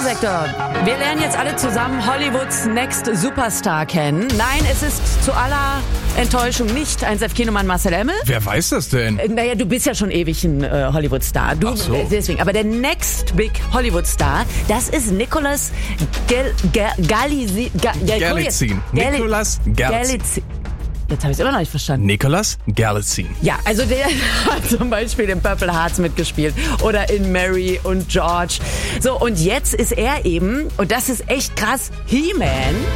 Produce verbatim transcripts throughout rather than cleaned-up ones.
Kinosektor. Wir lernen jetzt alle zusammen Hollywoods Next Superstar kennen. Nein, es ist zu aller Enttäuschung nicht eins F Kinomann Marcel Emmel. Wer weiß das denn? Äh, naja, du bist ja schon ewig ein äh, Hollywood-Star. Du, Ach so. äh, deswegen. Aber der Next Big Hollywood-Star, das ist Nicolas Gel, Gel, Galizin. Ga, ja, Galitzin. Gali- Nicolas Galitzin. Galitzin. Jetzt habe ich es immer noch nicht verstanden. Nicolas Galitzin. Ja, also der hat zum Beispiel in Purple Hearts mitgespielt oder in Mary und George. So, und jetzt ist er eben, und das ist echt krass, He-Man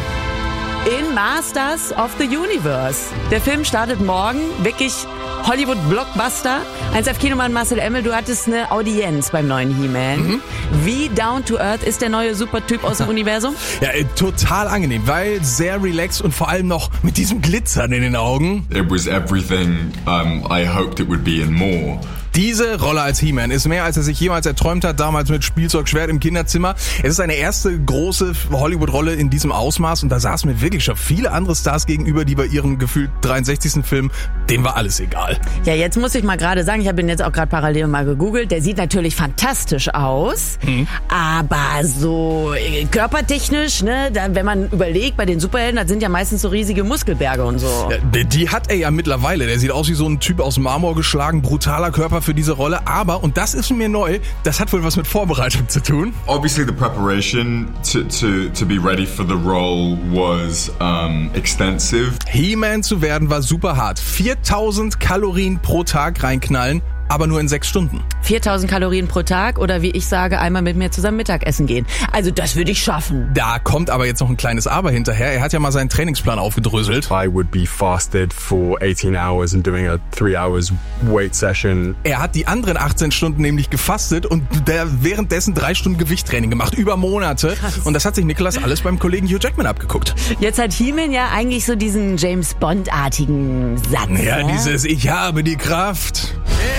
in Masters of the Universe. Der Film startet morgen, wirklich Hollywood-Blockbuster. eins F Kinomann Marcel Emmel, du hattest eine Audienz beim neuen He-Man. Mhm. Wie down to earth ist der neue Supertyp aus dem Universum? Ja, äh, total angenehm, weil sehr relaxed und vor allem noch mit diesem Glitzern in den Augen. It was everything um, I hoped it would be and more. Diese Rolle als He-Man ist mehr, als er sich jemals erträumt hat, damals mit Spielzeugschwert im Kinderzimmer. Es ist seine erste große Hollywood-Rolle in diesem Ausmaß und da saßen mir wirklich schon viele andere Stars gegenüber, die bei ihrem gefühlt dreiundsechzigsten Film, denen war alles egal. Ja, jetzt muss ich mal gerade sagen, ich habe ihn jetzt auch gerade parallel mal gegoogelt, der sieht natürlich fantastisch aus, mhm. aber so äh, körpertechnisch, ne, da, wenn man überlegt, bei den Superhelden, das sind ja meistens so riesige Muskelberge und so. Ja, die, die hat er ja mittlerweile, der sieht aus wie so ein Typ aus Marmor geschlagen, brutaler Körper für diese Rolle, aber, und das ist mir neu, das hat wohl was mit Vorbereitung zu tun. Obviously the preparation to, to, to be ready for the role was um, extensive. He-Man zu werden war super hart. viertausend Kalorien pro Tag reinknallen, aber nur in sechs Stunden. viertausend Kalorien pro Tag oder wie ich sage, einmal mit mir zusammen Mittagessen gehen. Also das würde ich schaffen. Da kommt aber jetzt noch ein kleines Aber hinterher. Er hat ja mal seinen Trainingsplan aufgedröselt. I would be fasted for eighteen hours and doing a three hours weight session. Er hat die anderen achtzehn Stunden nämlich gefastet und der währenddessen drei Stunden Gewichttraining gemacht, über Monate. Krass. Und das hat sich Nicolas alles beim Kollegen Hugh Jackman abgeguckt. Jetzt hat He-Man ja eigentlich so diesen James Bond-artigen Satz. Ja, ne? dieses Ich habe die Kraft.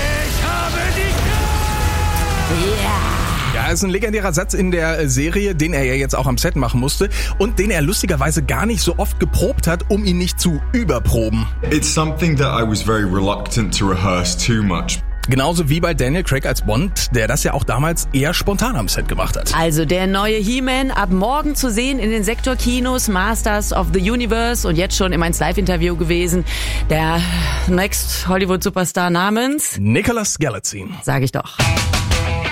Ja, ist ein legendärer Satz in der Serie, den er ja jetzt auch am Set machen musste und den er lustigerweise gar nicht so oft geprobt hat, um ihn nicht zu überproben. It's something that I was very reluctant to rehearse too much. Genauso wie bei Daniel Craig als Bond, der das ja auch damals eher spontan am Set gemacht hat. Also der neue He-Man ab morgen zu sehen in den Sektorkinos, Masters of the Universe und jetzt schon im eins Live-Interview gewesen. Der Next Hollywood Superstar namens Nicolas Galitzin. Sag ich doch.